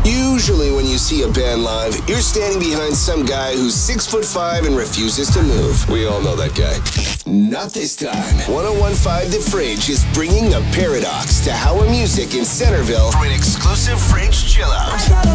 Usually when you see a band live, you're standing behind some guy who's 6'5" and refuses to move. We all know that guy. Not this time. 101.5 The Fridge is bringing the paradox to Howard Music in Centerville for an exclusive Fridge chill out.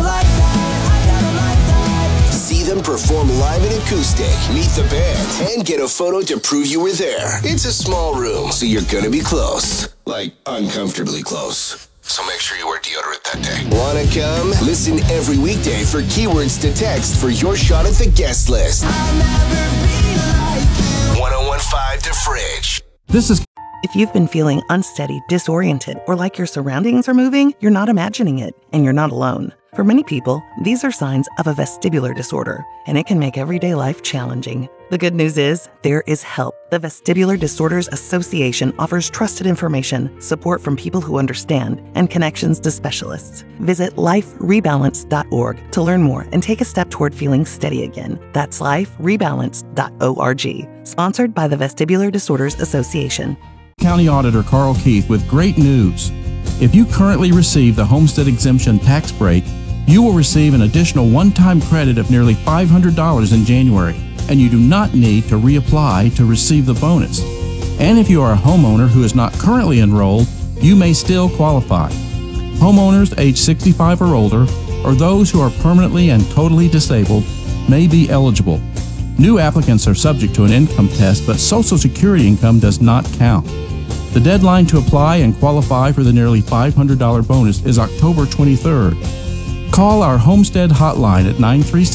See them perform live and acoustic, meet the band, and get a photo to prove you were there. It's a small room, so you're gonna be close. Like, uncomfortably close. So make sure you wear deodorant that day. Wanna come? Listen every weekday for keywords to text for your shot at the guest list. I'll never be like you. 101.5 The Fridge. If you've been feeling unsteady, disoriented, or like your surroundings are moving, you're not imagining it, and you're not alone. For many people, these are signs of a vestibular disorder, and it can make everyday life challenging. The good news is, there is help. The Vestibular Disorders Association offers trusted information, support from people who understand, and connections to specialists. Visit liferebalance.org to learn more and take a step toward feeling steady again. That's liferebalance.org. Sponsored by the Vestibular Disorders Association. County Auditor Carl Keith with great news. If you currently receive the homestead exemption tax break, you will receive an additional one-time credit of nearly $500 in January, and you do not need to reapply to receive the bonus. And if you are a homeowner who is not currently enrolled, you may still qualify. Homeowners age 65 or older, or those who are permanently and totally disabled, may be eligible. New applicants are subject to an income test, but Social Security income does not count. The deadline to apply and qualify for the nearly $500 bonus is October 23rd. Call our Homestead hotline at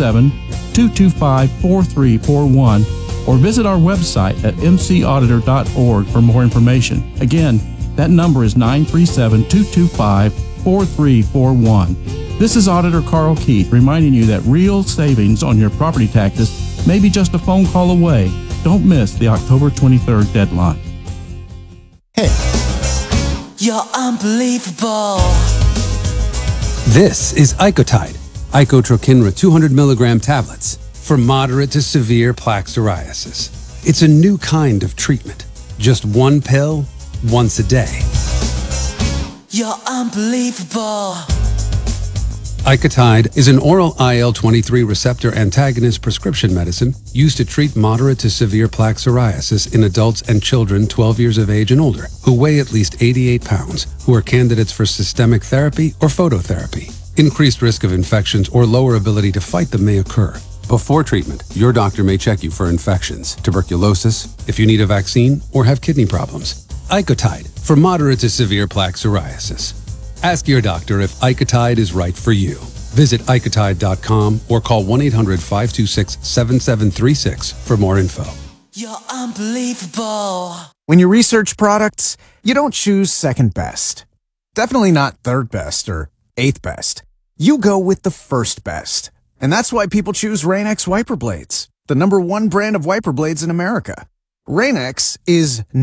937-225-4341 or visit our website at mcauditor.org for more information. Again, that number is 937-225-4341. This is Auditor Carl Keith reminding you that real savings on your property taxes may be just a phone call away. Don't miss the October 23rd deadline. Hey. You're unbelievable. This is Icotide, Icotrokinra 200 milligram tablets for moderate to severe plaque psoriasis. It's a new kind of treatment. Just one pill, once a day. You're unbelievable. Icotide is an oral IL-23 receptor antagonist prescription medicine used to treat moderate to severe plaque psoriasis in adults and children 12 years of age and older who weigh at least 88 pounds, who are candidates for systemic therapy or phototherapy. Increased risk of infections or lower ability to fight them may occur. Before treatment, your doctor may check you for infections, tuberculosis, if you need a vaccine, or have kidney problems. Icotide for moderate to severe plaque psoriasis. Ask your doctor if Icotide is right for you. Visit Icotide.com or call 1-800-526-7736 for more info. You're unbelievable. When you research products, you don't choose second best. Definitely not third best or eighth best. You go with the first best. And that's why people choose Rain-X wiper blades, the #1 brand of wiper blades in America. Rain-X is